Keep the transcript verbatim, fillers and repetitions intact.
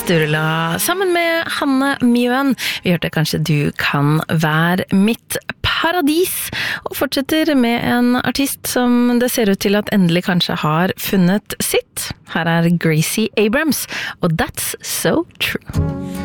Sturla sammen med Hanne Mjøen. Vi hørte kanskje Du kan være mitt paradis, og fortsetter med en artist som det ser ut til at endelig kanskje har funnet sitt. Her er Gracie Abrams, og That's So True.